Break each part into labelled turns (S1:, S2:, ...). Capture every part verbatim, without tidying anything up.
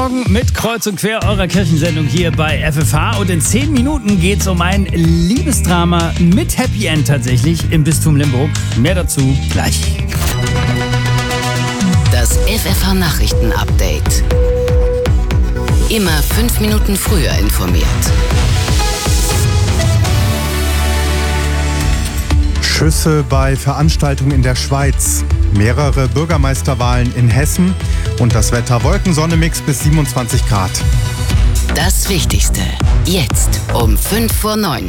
S1: Morgen mit Kreuz und Quer, eurer Kirchensendung hier bei F F H. Und in zehn Minuten geht es um ein Liebesdrama mit Happy End tatsächlich im Bistum Limburg. Mehr dazu gleich.
S2: Das F F H-Nachrichten-Update. Immer fünf Minuten früher informiert.
S3: Schüsse bei Veranstaltungen in der Schweiz, mehrere Bürgermeisterwahlen in Hessen und das Wetter Wolken-Sonne-Mix bis siebenundzwanzig Grad.
S2: Das Wichtigste, jetzt um fünf vor neun.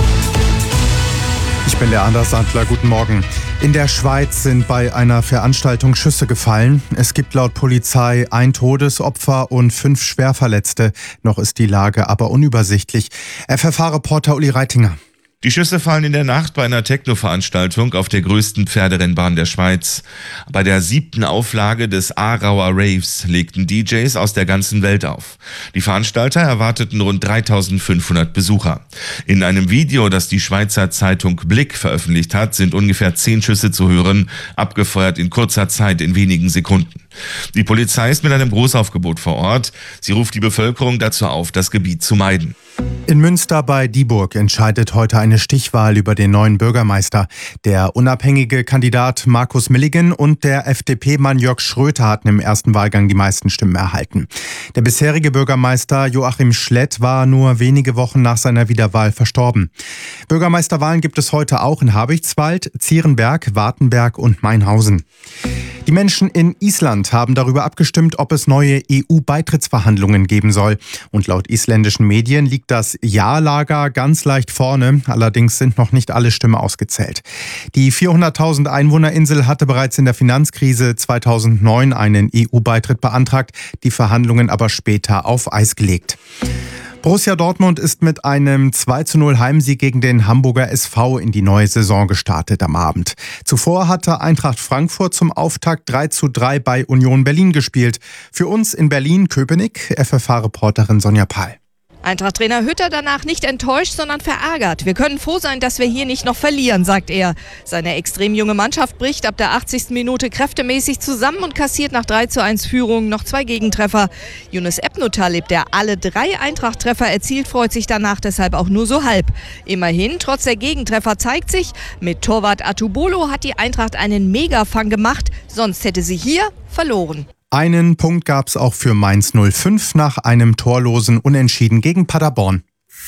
S3: Ich bin der Anders Sandler, guten Morgen. In der Schweiz sind bei einer Veranstaltung Schüsse gefallen. Es gibt laut Polizei ein Todesopfer und fünf Schwerverletzte. Noch ist die Lage aber unübersichtlich. F F H-Reporter Uli Reitinger.
S4: Die Schüsse fallen in der Nacht bei einer Techno-Veranstaltung auf der größten Pferderennbahn der Schweiz. Bei der siebten Auflage des Aarauer Raves legten D Js aus der ganzen Welt auf. Die Veranstalter erwarteten rund dreitausendfünfhundert Besucher. In einem Video, das die Schweizer Zeitung Blick veröffentlicht hat, sind ungefähr zehn Schüsse zu hören, abgefeuert in kurzer Zeit in wenigen Sekunden. Die Polizei ist mit einem Großaufgebot vor Ort. Sie ruft die Bevölkerung dazu auf, das Gebiet zu meiden.
S3: In Münster bei Dieburg entscheidet heute eine Stichwahl über den neuen Bürgermeister. Der unabhängige Kandidat Markus Milligen und der F D P-Mann Jörg Schröter hatten im ersten Wahlgang die meisten Stimmen erhalten. Der bisherige Bürgermeister Joachim Schlett war nur wenige Wochen nach seiner Wiederwahl verstorben. Bürgermeisterwahlen gibt es heute auch in Habichtswald, Zierenberg, Wartenberg und Mainhausen. Die Menschen in Island haben darüber abgestimmt, ob es neue E U-Beitrittsverhandlungen geben soll. Und laut isländischen Medien liegt das Ja-Lager ganz leicht vorne. Allerdings sind noch nicht alle Stimmen ausgezählt. Die vierhunderttausend Einwohnerinsel hatte bereits in der Finanzkrise zweitausendneun einen E U-Beitritt beantragt, die Verhandlungen aber später auf Eis gelegt. Borussia Dortmund ist mit einem zwei zu null Heimsieg gegen den Hamburger S V in die neue Saison gestartet am Abend. Zuvor hatte Eintracht Frankfurt zum Auftakt drei zu drei bei Union Berlin gespielt. Für uns in Berlin-Köpenick F F H-Reporterin Sonja Pahl.
S5: Eintracht-Trainer Hütter danach nicht enttäuscht, sondern verärgert. Wir können froh sein, dass wir hier nicht noch verlieren, sagt er. Seine extrem junge Mannschaft bricht ab der achtzigsten Minute kräftemäßig zusammen und kassiert nach drei zu eins Führung noch zwei Gegentreffer. Yunus Ebnotaleb, der alle drei Eintracht-Treffer erzielt, freut sich danach deshalb auch nur so halb. Immerhin, trotz der Gegentreffer zeigt sich, mit Torwart Atubolo hat die Eintracht einen Megafang gemacht, sonst hätte sie hier verloren.
S3: Einen Punkt gab es auch für Mainz null fünf nach einem torlosen Unentschieden gegen Paderborn.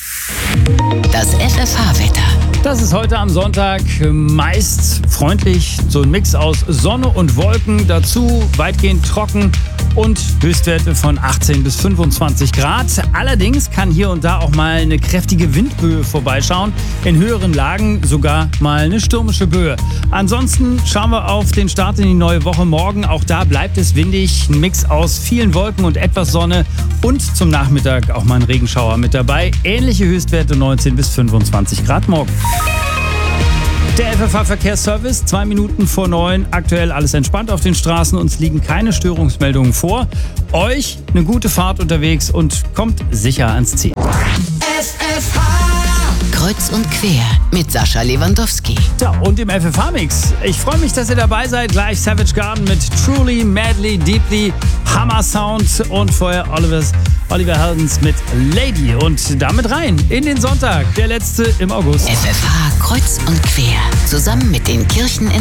S2: Das F F H-Wetter.
S1: Das ist heute am Sonntag meist freundlich, so ein Mix aus Sonne und Wolken, dazu weitgehend trocken und Höchstwerte von achtzehn bis fünfundzwanzig Grad. Allerdings kann hier und da auch mal eine kräftige Windböe vorbeischauen, in höheren Lagen sogar mal eine stürmische Böe. Ansonsten schauen wir auf den Start in die neue Woche morgen. Auch da bleibt es windig, ein Mix aus vielen Wolken und etwas Sonne und zum Nachmittag auch mal ein Regenschauer mit dabei. Ähnliche Höchstwerte neunzehn bis fünfundzwanzig Grad morgen. Der F F H-Verkehrsservice, zwei Minuten vor neun. Aktuell alles entspannt auf den Straßen. Uns liegen keine Störungsmeldungen vor. Euch eine gute Fahrt unterwegs und kommt sicher ans Ziel.
S2: F F H. Kreuz und Quer mit Sascha Lewandowski.
S1: Ja, und im F F H-Mix. Ich freue mich, dass ihr dabei seid. Gleich Savage Garden mit Truly, Madly, Deeply, Hammer Sound und vorher Olivers, Oliver Heldens mit Lady. Und damit rein in den Sonntag, der letzte im August.
S2: F F H Kreuz und Quer. Zusammen mit den Kirchen in